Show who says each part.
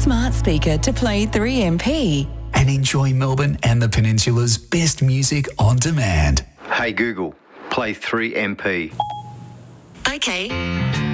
Speaker 1: smart speaker to play 3MP.
Speaker 2: And enjoy Melbourne and the Peninsula's best music on demand.
Speaker 3: Hey Google, play 3MP.
Speaker 4: Okay.